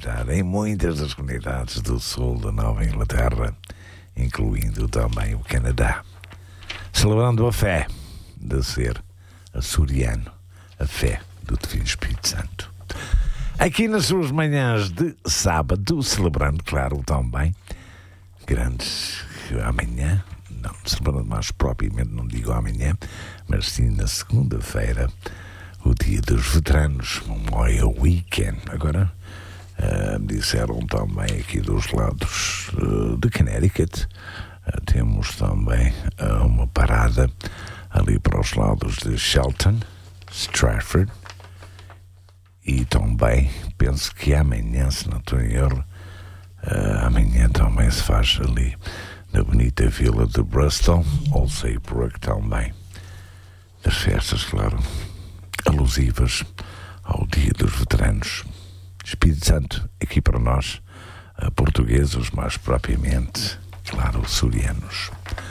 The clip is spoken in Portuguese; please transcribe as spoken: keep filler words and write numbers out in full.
comunidade, em muitas das comunidades do sul da Nova Inglaterra, incluindo também o Canadá, celebrando a fé de ser açoriano, a fé do Divino Espírito Santo. Aqui nas suas manhãs de sábado, celebrando, claro, também grandes amanhã, não celebrando mais propriamente, não digo amanhã, mas sim na segunda-feira, o Dia dos Veteranos, Memorial Weekend. Agora, uh, disseram também aqui dos lados uh, de Connecticut, uh, temos também uh, uma parada ali para os lados de Shelton, Stratford, e também penso que amanhã, se não estou em erro, uh, amanhã também se faz ali na bonita vila de Bristol, Old Saybrook também. As festas, claro, alusivas ao Dia dos Veteranos. Espírito Santo, aqui para nós, portugueses, mais propriamente, claro, açorianos.